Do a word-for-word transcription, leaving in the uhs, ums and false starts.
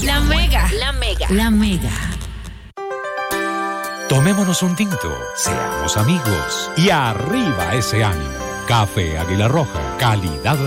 La Mega. La Mega. La Mega. Tomémonos un tinto, seamos amigos y arriba ese ánimo. Café Águila Roja, calidad